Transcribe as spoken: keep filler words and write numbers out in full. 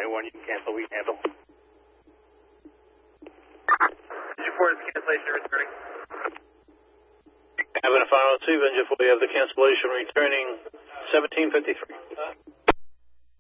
anyone you can cancel, we handle. Engine four is cancellation returning. Having a final two, Engine four, you have the cancellation returning seventeen fifty-three.